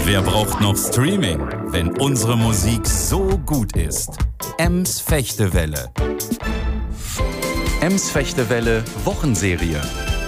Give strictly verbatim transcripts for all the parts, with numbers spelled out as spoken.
Wer braucht noch Streaming, wenn unsere Musik so gut ist? Ems Fechtewelle. Ems Fechtewelle Wochenserie.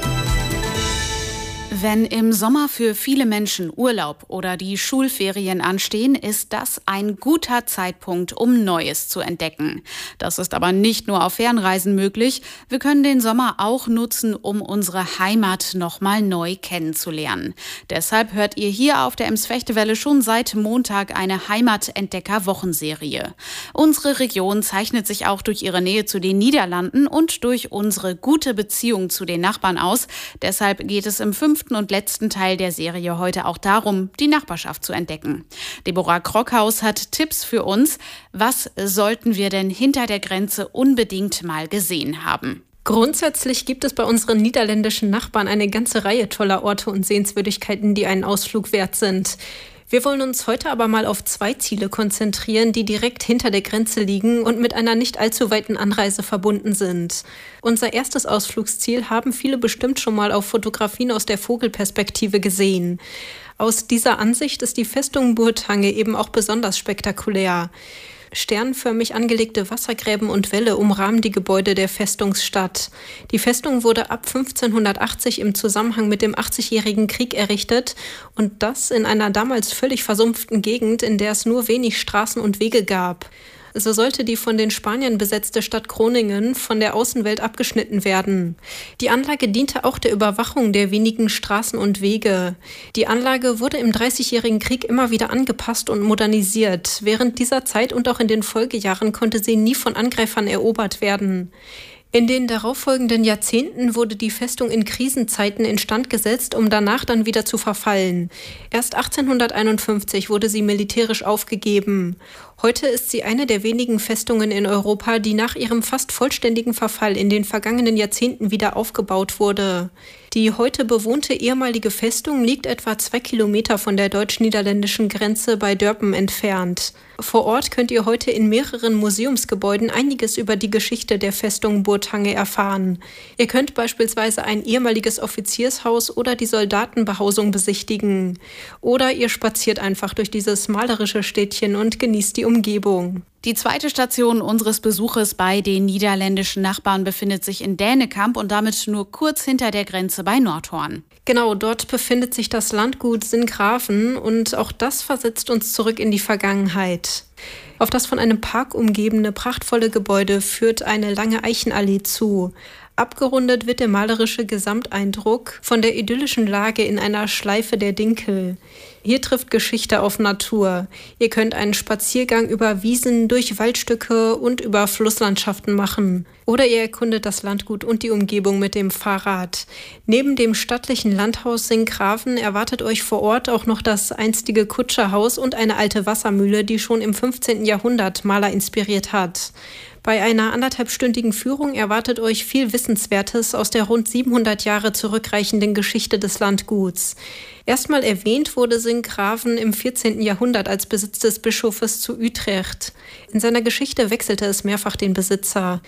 Wenn im Sommer für viele Menschen Urlaub oder die Schulferien anstehen, ist das ein guter Zeitpunkt, um Neues zu entdecken. Das ist aber nicht nur auf Fernreisen möglich. Wir können den Sommer auch nutzen, um unsere Heimat nochmal neu kennenzulernen. Deshalb hört ihr hier auf der Ems Fechtewelle schon seit Montag eine Heimatentdecker-Wochenserie. Unsere Region zeichnet sich auch durch ihre Nähe zu den Niederlanden und durch unsere gute Beziehung zu den Nachbarn aus. Deshalb geht es im fünften und letzten Teil der Serie heute auch darum, die Nachbarschaft zu entdecken. Deborah Krockhaus hat Tipps für uns. Was sollten wir denn hinter der Grenze unbedingt mal gesehen haben? Grundsätzlich gibt es bei unseren niederländischen Nachbarn eine ganze Reihe toller Orte und Sehenswürdigkeiten, die einen Ausflug wert sind. Wir wollen uns heute aber mal auf zwei Ziele konzentrieren, die direkt hinter der Grenze liegen und mit einer nicht allzu weiten Anreise verbunden sind. Unser erstes Ausflugsziel haben viele bestimmt schon mal auf Fotografien aus der Vogelperspektive gesehen. Aus dieser Ansicht ist die Festung Burgthange eben auch besonders spektakulär. Sternförmig angelegte Wassergräben und Wälle umrahmen die Gebäude der Festungsstadt. Die Festung wurde ab fünfzehnhundertachtzig im Zusammenhang mit dem achtzigjährigen Krieg errichtet und das in einer damals völlig versumpften Gegend, in der es nur wenig Straßen und Wege gab. So sollte die von den Spaniern besetzte Stadt Groningen von der Außenwelt abgeschnitten werden. Die Anlage diente auch der Überwachung der wenigen Straßen und Wege. Die Anlage wurde im Dreißigjährigen Krieg immer wieder angepasst und modernisiert. Während dieser Zeit und auch in den Folgejahren konnte sie nie von Angreifern erobert werden. In den darauffolgenden Jahrzehnten wurde die Festung in Krisenzeiten instand gesetzt, um danach dann wieder zu verfallen. Erst achtzehnhunderteinundfünfzig wurde sie militärisch aufgegeben. Heute ist sie eine der wenigen Festungen in Europa, die nach ihrem fast vollständigen Verfall in den vergangenen Jahrzehnten wieder aufgebaut wurde. Die heute bewohnte ehemalige Festung liegt etwa zwei Kilometer von der deutsch-niederländischen Grenze bei Dörpen entfernt. Vor Ort könnt ihr heute in mehreren Museumsgebäuden einiges über die Geschichte der Festung Burgthange erfahren. Ihr könnt beispielsweise ein ehemaliges Offiziershaus oder die Soldatenbehausung besichtigen. Oder ihr spaziert einfach durch dieses malerische Städtchen und genießt die Umgebung. Die zweite Station unseres Besuches bei den niederländischen Nachbarn befindet sich in Dänekamp und damit nur kurz hinter der Grenze bei Nordhorn. Genau, dort befindet sich das Landgut Sinkgraven und auch das versetzt uns zurück in die Vergangenheit. Auf das von einem Park umgebene, prachtvolle Gebäude führt eine lange Eichenallee zu. Abgerundet wird der malerische Gesamteindruck von der idyllischen Lage in einer Schleife der Dinkel. Hier trifft Geschichte auf Natur. Ihr könnt einen Spaziergang über Wiesen, durch Waldstücke und über Flusslandschaften machen. Oder ihr erkundet das Landgut und die Umgebung mit dem Fahrrad. Neben dem stattlichen Landhaus Sinkgraven erwartet euch vor Ort auch noch das einstige Kutscherhaus und eine alte Wassermühle, die schon im fünfzehnten Jahrhundert Maler inspiriert hat. Bei einer anderthalbstündigen Führung erwartet euch viel Wissenswertes aus der rund siebenhundert Jahre zurückreichenden Geschichte des Landguts. Erstmal erwähnt wurde Sinkgraven im vierzehnten Jahrhundert als Besitz des Bischofes zu Utrecht. In seiner Geschichte wechselte es mehrfach den Besitzer.